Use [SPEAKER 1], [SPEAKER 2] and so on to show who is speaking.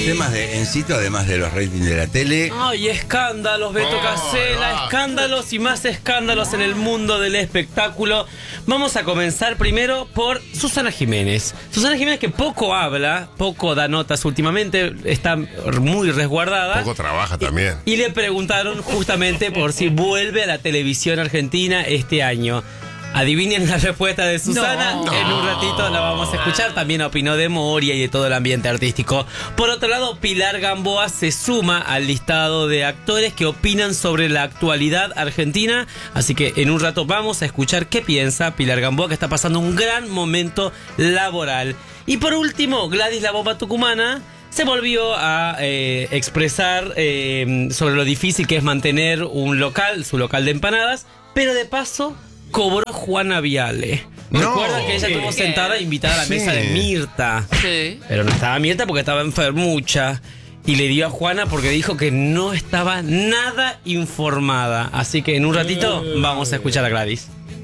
[SPEAKER 1] temas de Encito, además de los ratings de la tele.
[SPEAKER 2] Ay, escándalos, Beto Casella, escándalos y más escándalos en el mundo del espectáculo. Vamos a comenzar primero por Susana Jiménez. Susana Jiménez, que poco habla, poco da notas últimamente, está muy resguardada.
[SPEAKER 3] Poco trabaja también.
[SPEAKER 2] Y le preguntaron justamente por si vuelve a la televisión argentina este año. Adivinen la respuesta de Susana.
[SPEAKER 3] No.
[SPEAKER 2] En un ratito la vamos a escuchar. También opinó de Moria y de todo el ambiente artístico. Por otro lado, Pilar Gamboa se suma al listado de actores que opinan sobre la actualidad argentina. Así que en un rato vamos a escuchar qué piensa Pilar Gamboa, que está pasando un gran momento laboral. Y por último, Gladys la Bomba Tucumana se volvió a expresar sobre lo difícil que es mantener un local, su local de empanadas, pero de paso cobró Juana Viale.
[SPEAKER 3] No.
[SPEAKER 2] Recuerda que ella estuvo sentada invitada a la mesa de Mirta.
[SPEAKER 4] Sí.
[SPEAKER 2] Pero no estaba Mirta porque estaba enfermucha. Y le dio a Juana porque dijo que no estaba nada informada. Así que en un ratito vamos a escuchar a Gladys.